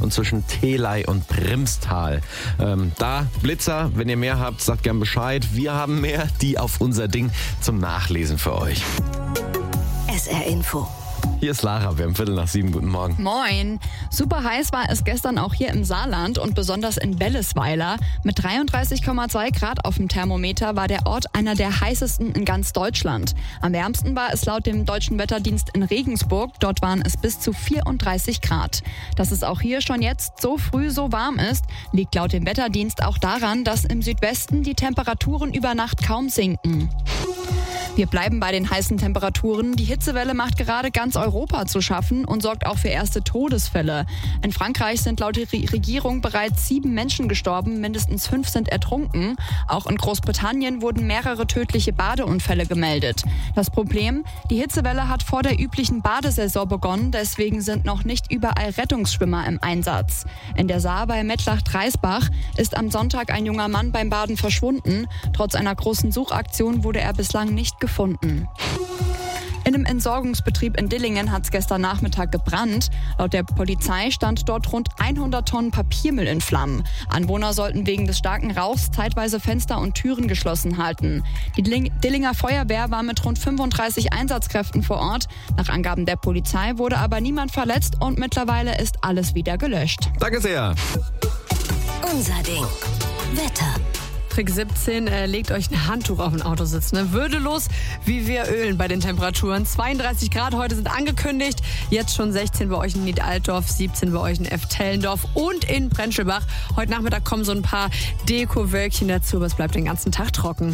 und zwischen Theley und Primstal. Da Blitzer, wenn ihr mehr habt, sagt gern Bescheid. Wir haben mehr, die auf unser Ding zum Nachlesen für euch. SR Info. Hier ist Lara, wir haben 6:45. Guten Morgen. Moin. Super heiß war es gestern auch hier im Saarland und besonders in Bellesweiler. Mit 33,2 Grad auf dem Thermometer war der Ort einer der heißesten in ganz Deutschland. Am wärmsten war es laut dem Deutschen Wetterdienst in Regensburg. Dort waren es bis zu 34 Grad. Dass es auch hier schon jetzt so früh so warm ist, liegt laut dem Wetterdienst auch daran, dass im Südwesten die Temperaturen über Nacht kaum sinken. Wir bleiben bei den heißen Temperaturen. Die Hitzewelle macht gerade ganz Europa zu schaffen und sorgt auch für erste Todesfälle. In Frankreich sind laut der Regierung bereits 7 Menschen gestorben, mindestens 5 sind ertrunken. Auch in Großbritannien wurden mehrere tödliche Badeunfälle gemeldet. Das Problem? Die Hitzewelle hat vor der üblichen Badesaison begonnen, deswegen sind noch nicht überall Rettungsschwimmer im Einsatz. In der Saar bei Mettlach-Dreisbach ist am Sonntag ein junger Mann beim Baden verschwunden. Trotz einer großen Suchaktion wurde er bislang nicht gefunden. In einem Entsorgungsbetrieb in Dillingen hat es gestern Nachmittag gebrannt. Laut der Polizei stand dort rund 100 Tonnen Papiermüll in Flammen. Anwohner sollten wegen des starken Rauchs zeitweise Fenster und Türen geschlossen halten. Die Dillinger Feuerwehr war mit rund 35 Einsatzkräften vor Ort. Nach Angaben der Polizei wurde aber niemand verletzt und mittlerweile ist alles wieder gelöscht. Danke sehr. Unser Ding. Wetter. Trick 17, legt euch ein Handtuch auf den Autositz. Ne? Würdelos, wie wir ölen bei den Temperaturen. 32 Grad heute sind angekündigt. Jetzt schon 16 bei euch in Niedaltdorf, 17 bei euch in F-Tellendorf und in Prentschelbach. Heute Nachmittag kommen so ein paar Deko-Wölkchen dazu, aber es bleibt den ganzen Tag trocken.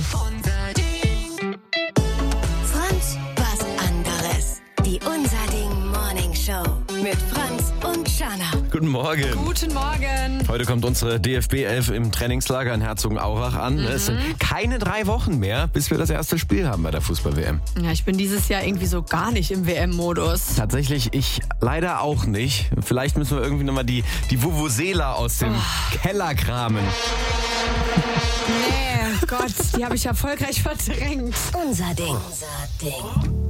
Franz, was anderes. Die Unser Ding Morning Show mit Franz und Shana. Guten Morgen. Guten Morgen. Heute kommt unsere DFB 11 im Trainingslager in Herzogenaurach an. Es sind keine 3 Wochen mehr, bis wir das erste Spiel haben bei der Fußball-WM. Ja, ich bin dieses Jahr irgendwie so gar nicht im WM-Modus. Tatsächlich, ich leider auch nicht. Vielleicht müssen wir irgendwie nochmal die Vuvuzela aus dem Keller kramen. Nee, Gott, die habe ich erfolgreich verdrängt. Unser Ding. Unser Ding.